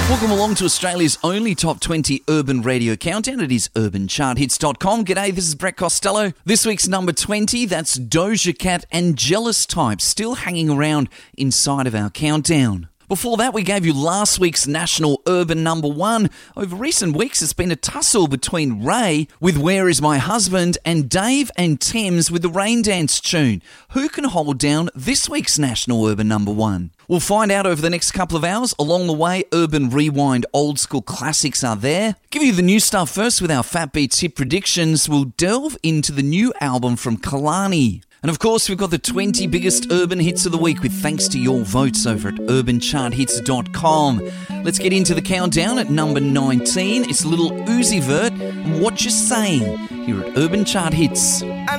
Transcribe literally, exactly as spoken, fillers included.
Welcome along to Australia's only top twenty urban radio countdown. It is urban chart hits dot com. G'day, this is Brett Costello. This week's number twenty, that's Doja Cat and Jealous Type, still hanging around inside of our countdown. Before that, we gave you last week's national urban number one. Over recent weeks, it's been a tussle between Ray with Where Is My Husband and Dave and Thames with the Rain Dance tune. Who can hold down this week's national urban number one? We'll find out over the next couple of hours. Along the way, Urban Rewind old school classics are there. Give you the new stuff first with our Fat Beats hit predictions. We'll delve into the new album from Kalani. And of course, we've got the twenty biggest urban hits of the week with thanks to your votes over at urban chart hits dot com. Let's get into the countdown at number nineteen. It's a little Uzi Vert and What You Saying here at Urban Chart Hits.